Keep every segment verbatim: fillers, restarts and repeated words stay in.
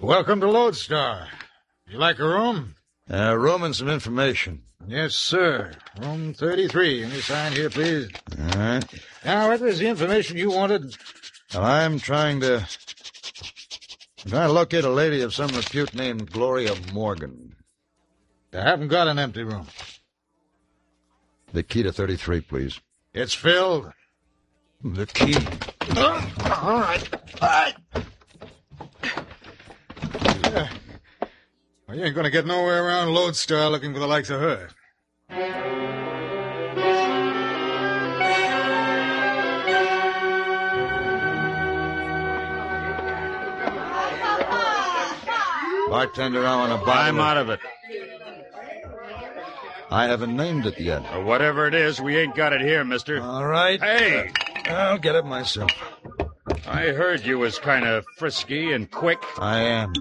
Welcome to Lodestar. You like a room? A uh, room and some information. Yes, sir. Room thirty-three. Any sign here, please? All right. Now, what was the information you wanted? Well, I'm trying to... I'm trying to locate a lady of some repute named Gloria Morgan. I haven't got an empty room. The key to thirty-three, please. It's filled. The key. Uh, all right. All right. Yeah. Well, you ain't going to get nowhere around Lodestar looking for the likes of her. Bartender, I want a bottle. I'm out of it. I haven't named it yet. Or whatever it is, we ain't got it here, mister. All right. Hey! I'll get it myself. I heard you was kind of frisky and quick. I am.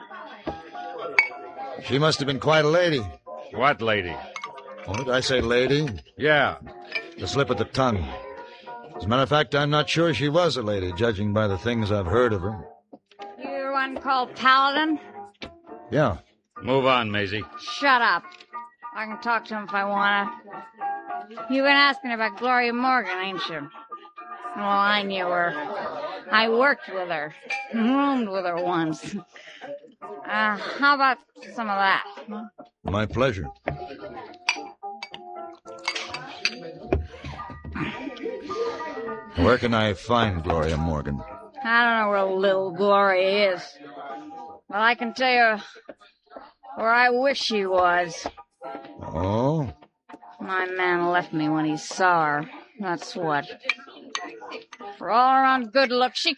She must have been quite a lady. What lady? Oh, did I say lady? Yeah. The slip of the tongue. As a matter of fact, I'm not sure she was a lady, judging by the things I've heard of her. You the one called Paladin? Yeah. Move on, Maisie. Shut up. I can talk to him if I wanna. You've been asking about Gloria Morgan, ain't you? Well, I knew her. I worked with her. Roomed with her once. Uh, how about some of that? Huh? My pleasure. Where can I find Gloria Morgan? I don't know where little Gloria is. But I can tell you where I wish she was. Oh? My man left me when he saw her. That's what. For all around good looks, she